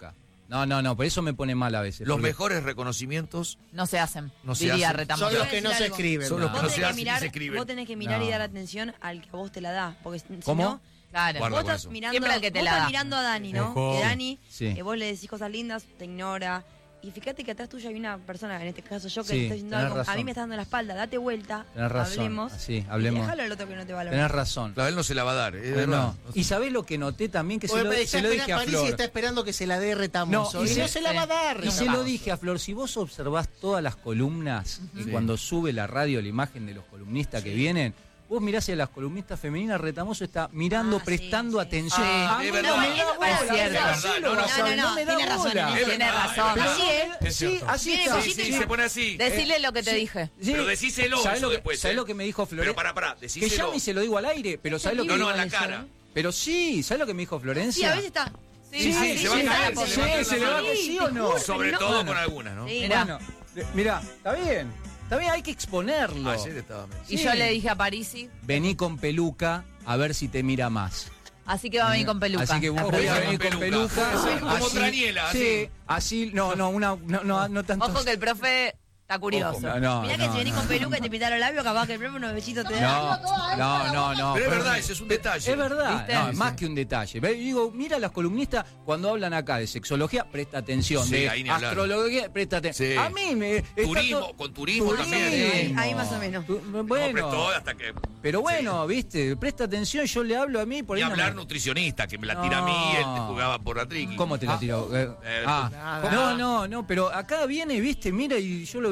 No, por eso me pone mal a veces. Los porque- mejores reconocimientos No se hacen, No se diría hacen. Retamoso. Son los Te que voy a no decir se algo. escriben. Son los no. que Vos no se tenés que hacen y mirar, se escriben. vos tenés que mirar No. y dar atención al que a vos te la da. Porque si ¿Cómo? no, Claro. Guarda vos con estás eso. mirando, Siempre al que te vos la estás da. mirando a Dani, ¿no? Ojo. Que Dani, Sí. vos le decís cosas lindas, te ignora. Y fíjate que atrás tuyo hay una persona, en este caso yo, que Sí, te está diciendo tenés algo. A razón. mí me está dando la espalda, date vuelta, Tenés razón. hablemos. Sí, Y hablemos. déjalo al otro que no te valora. Tenés razón. Claro, él no se la va a dar, es No. verdad. Y sabés lo que noté también, que Porque se lo dije a Parisi Flor. está esperando que se la dé Retamoso. No, y no se la va a dar. Y se lo Retamoso. dije a Flor, si vos observás todas las columnas, y Sí. cuando sube la radio la imagen de los columnistas que vienen, vos mirás a las columnistas femeninas, Retamoso está mirando, Ah, prestando sí. atención. Ah, A mí es no verdad. me da Es bola, cierto. sí, Es verdad, lo no, vas a ver, no, me da tiene razón, bola. Tiene Tiene razón. Pero Así es. Sí, cierto. así Tiene está. cositas Sí, se pone así. Decirle lo que te dije. Sí. Pero decíselo ¿Sabés eso lo que, después, ¿sabés eh? lo que me dijo Florencia? Pero pará, Que decíselo. llame y se lo digo al aire, pero ¿sabés lo que No, me no, dijo? en la cara. Pero sí, ¿sabes lo que me dijo Florencia? Sí, a veces está. Sí, se va a caer, sí, se va a caer se le va a la caer, ¿sí o no? Sobre no. todo con algunas, ¿no? Sí. Mirá. Bueno, mirá, está bien, hay que exponerlo. Ayer estaba medio. Y Sí. yo le dije a Parisi, Vení con peluca a ver si te mira más. así que va a venir con peluca. Así que La vos voy a próxima. venir con peluca. Puede ser como Traniela, Sí, así, no tanto. Ojo que el profe está curioso. No, Mirá que si venís con peluca y te pintaron los labios, capaz que el profe unos besitos te da. No. Pero es verdad, ese es un detalle. Es verdad, ¿Viste? no, es más que un detalle. Ve, digo, mira las columnistas cuando hablan acá de sexología, presta atención. Sí, de ahí ni hablar. astrología, presta atención. Sí. A mí me. está Turismo, todo- con turismo también. Ahí más o menos. No, Bueno, pero todo hasta que. pero bueno, viste, presta atención, yo le hablo a mí por Y ahí. no hablar me- nutricionista, que me la tira a mí, él te jugaba por la triqui. ¿Cómo te la tiró? Nada. No, pero acá viene, viste, mira y yo lo veo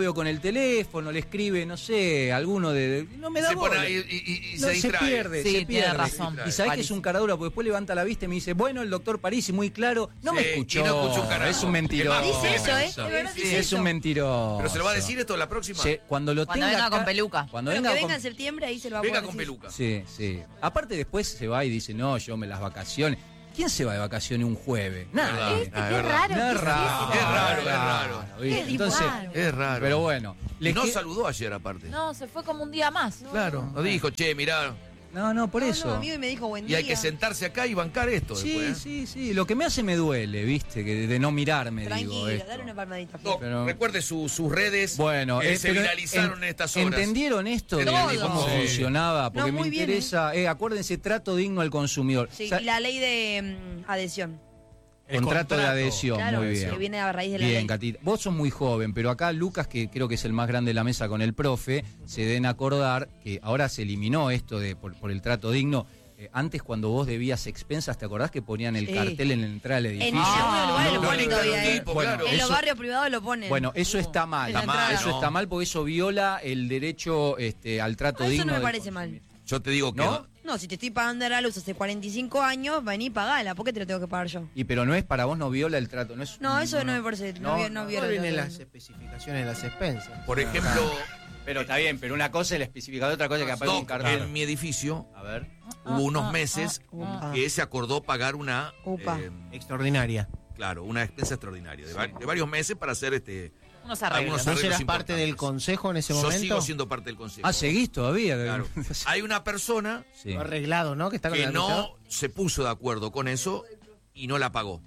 veo con el teléfono, le escribe, no sé, alguno no me da Se pone bola. ahí y No, se distrae. pierde, Sí, se tiene pierde. razón. Y sabés que es un caradura, porque después levanta la vista y me dice, bueno, el doctor Parisi, muy claro, no me Sí, escuchó. y no escuchó un carajo. Es un mentiroso. Dice eso, ¿eh? Sí, De verdad sí, dice Sí, es eso. un mentiroso. ¿Pero se lo va a decir esto la próxima? Sí, cuando lo Cuando tenga venga con acá- peluca. Cuando Bueno, venga que con venga en septiembre, ahí se lo va a Venga poder con decir. peluca. Sí, sí. Aparte después se va y dice, no, yo me las vacaciones. ¿Quién se va de vacaciones un jueves? Nadie. Ah, es Qué verdad. raro. No es ¿qué es raro. Es raro, es raro. ¿viste? Qué Entonces, raro. Es raro. pero bueno. Y no que- saludó ayer aparte. No, se fue como un día más. Claro. No dijo, che, mirá. No, por No, eso. no, amigo, y me dijo buen Y día. hay que sentarse acá y bancar esto Sí, después. sí. Lo que me hace me duele, ¿viste? Que de no mirarme, digo Tranquilo, esto. dale una palmadita. No, Pero- recuerde sus redes. Bueno, se pero viralizaron en estas horas. ¿Entendieron esto de Todo. cómo Sí. funcionaba? Porque No, me muy bien, interesa, acuérdense, trato digno al consumidor. Sí, Sa- y la ley de adhesión. contrato de adhesión, Claro, muy bien. que viene a raíz de la Bien, ley. Catita. Vos sos muy joven, pero acá Lucas, que creo que es el más grande de la mesa con el profe, se deben acordar que ahora se eliminó esto de por el trato digno. Antes, cuando vos debías expensas, ¿te acordás que ponían el Sí. cartel en la entrada del En edificio? algunos lugares lo no, ponen no, todavía, no, ¿eh? tipo, Bueno, claro. En los eso- barrios privados lo ponen. Bueno, eso está mal. Está mal, Eso ¿no? está mal porque eso viola el derecho al trato Eso digno. no me del parece consumidor. mal. Yo te digo que ¿No? No, si te estoy pagando la luz hace 45 años, vení y pagala. ¿Por qué te lo tengo que pagar yo? Y pero no es para vos, no viola el trato. No, No, eso no me parece. No, No, no No viola vienen el las trato. especificaciones de las expensas. por ejemplo, Pero está bien, pero una cosa es el especificador, otra cosa es que aparece un Doc, cartel. en mi edificio A ver. hubo unos meses upa. que se acordó pagar una Upa. Extraordinaria. claro, una expensa extraordinaria de varios meses para hacer Unos algunos arreglos. ¿Vos arreglos eras parte del importantes. consejo en ese Yo momento? sigo siendo parte del consejo. Ah, ¿seguís todavía? Claro. Hay una persona Sí. Lo arreglado, ¿no? Que está con que la no se puso de acuerdo con eso y no la pagó.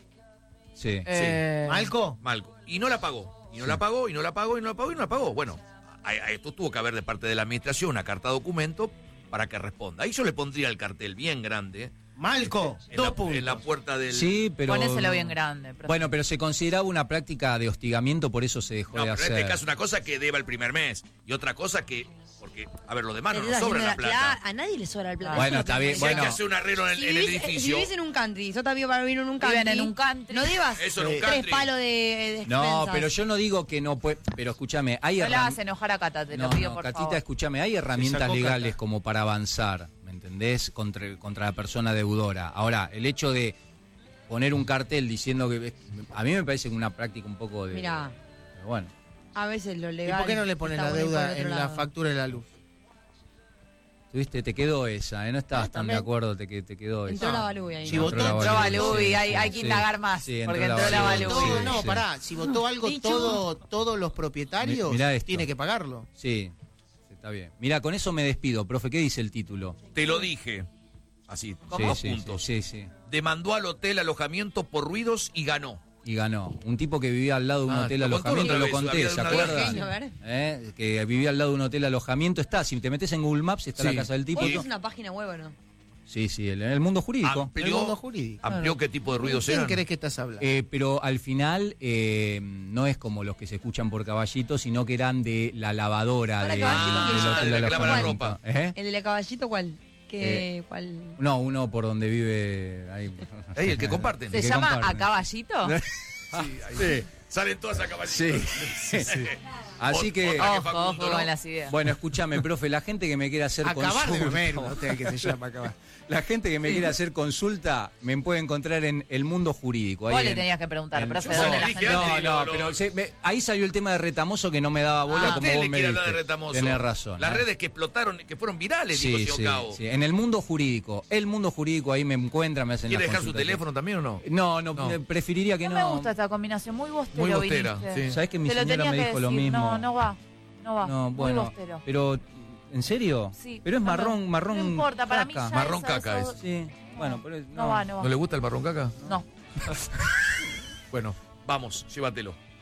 Sí. ¿Malco? Malco. Y no la pagó. Y no la pagó, y no la pagó, y no la pagó, y no la pagó. Bueno, a esto tuvo que haber de parte de la administración una carta documento para que responda. Ahí yo le pondría el cartel bien grande Malco, en, dos la, puntos. en la puerta del... Sí, pero. Ponéselo bien grande. profe. Bueno, pero se consideraba una práctica de hostigamiento, por eso se dejó No, de pero en hacer. este caso una cosa que deba el primer mes y otra cosa que... Porque, a ver, lo demás no Te nos estás sobra haciendo la plata. A nadie le sobra el plata. Bueno, Eso está es lo que bien, me Si hay parece. que hacer un arreglo en, Si en el vivís- edificio... Si vivís en un country, yo también para vivir en un country. Viven en un country. No debas Eso en un 3 country. palos de No, expensas. pero yo no digo que no puede. Pero escúchame, hay No la hagas herramientas. enojar a Cata, te lo No, pido no, por Catita, favor. escúchame, hay Se herramientas sacó legales Cata. como para avanzar, ¿me entendés? Contra la persona deudora. Ahora, el hecho de poner un cartel diciendo que. A mí me parece una práctica un poco de. Mirá, Pero bueno. a veces lo ¿Y legal. por qué no le pones está la bueno por deuda otro en la lado. factura de la luz? Tuviste, te quedó esa, ¿eh? No estabas tan de también. acuerdo, te quedó Entró esa. la Balúi ahí. Si ¿no? votó- Entró Balúi, sí, hay que sí. indagar más, Sí, porque entró la Balúi, Balúi. Todo, sí, no, sí. pará. Si votó algo, todos los propietarios Mirá esto. tiene que pagarlo. Sí, está bien. Mira, con eso me despido, profe. ¿Qué dice el título? Te lo dije. Así, con Sí, dos sí, puntos. sí, sí. Demandó al hotel alojamiento por ruidos y ganó. Y ganó. Un tipo que vivía al lado de un Ah, hotel lo contó alojamiento, la lo otra vez, conté, había ¿se una acuerdan? viaje. A ver. Que vivía al lado de un hotel alojamiento. Está, si te metes en Google Maps, está Sí. la casa del tipo. ¿Vos tenés una página web o no? Sí, sí, en el mundo jurídico. El mundo jurídico. Amplió qué tipo de ruidos ¿Quién eran. crees que estás hablando? Pero al final no es como los que se escuchan por Caballito, sino que eran de la lavadora Para de, Caballito, del que yo- hotel el que lava la alojamiento. ropa. ¿El de la caballito cuál? ¿Cuál? No, uno por donde vive ahí. Ey, el que comparten. ¿Se que llama comparten. A Caballito? Sí. Salen todas a caballito. Sí. Así que. Otra que Ojo, Facundo, ojo ¿no? con las ideas. Bueno, escúchame, profe, la gente que me quiera hacer Acabar de consulta. beber, un hotel que se llama acabar. La gente que me quiera hacer consulta me puede encontrar en El Mundo Jurídico. Vos ahí le en- tenías que preguntar, en- profe, Yo ¿dónde se la lo gente? dije No, antes, no, lo- pero ahí salió el tema de Retamoso que no me daba bola Ah. como Usted vos le me quiere diste. hablar de Retamoso. Tenés razón. Las redes que explotaron, que fueron virales, Sí, digo, sí, señor Cao. sí. En El Mundo Jurídico. El Mundo Jurídico ahí me encuentra, me hacen ¿Quiere las dejar su consultas. teléfono también o no? No, No. preferiría que No no. me gusta esta combinación, muy bostero Muy bostera, viniste. sí. ¿Sabés que mi Te lo señora tenía me que dijo lo decir. mismo? No, no va. No va. No, muy bueno, bostero. pero ¿en serio? Sí, Pero es no me- marrón. No importa, para mí caca. ya Marrón eso- caca eso- es. Sí, bueno, pero No va, no va. ¿No le gusta el marrón caca? No. Bueno, vamos, llévatelo.